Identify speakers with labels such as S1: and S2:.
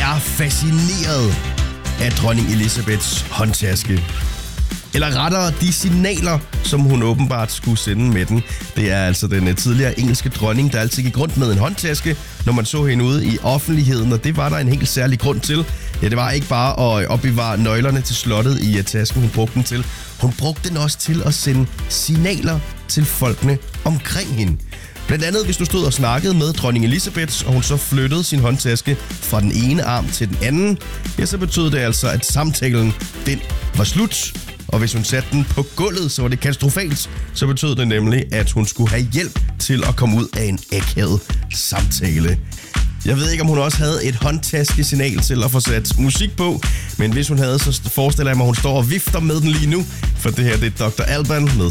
S1: er fascineret af dronning Elizabeths håndtaske. Eller rettere, de signaler, som hun åbenbart skulle sende med den. Det er altså den tidligere engelske dronning, der altid gik rundt med en håndtaske, når man så hende ude i offentligheden, og det var der en helt særlig grund til. Ja, det var ikke bare at opbevare nøglerne til slottet i tasken, hun brugte den til. Hun brugte den også til at sende signaler til folkene omkring hende. Blandt andet, hvis du stod og snakkede med dronning Elizabeth, og hun så flyttede sin håndtaske fra den ene arm til den anden, ja, så betød det altså, at samtalen, den var slut. Og hvis hun satte den på gulvet, så var det katastrofalt. Så betød det nemlig, at hun skulle have hjælp til at komme ud af en akavet samtale. Jeg ved ikke, om hun også havde et håndtaskesignal til at få sat musik på. Men hvis hun havde, så forestiller jeg mig, at hun står og vifter med den lige nu. For det her, det er Dr. Alban med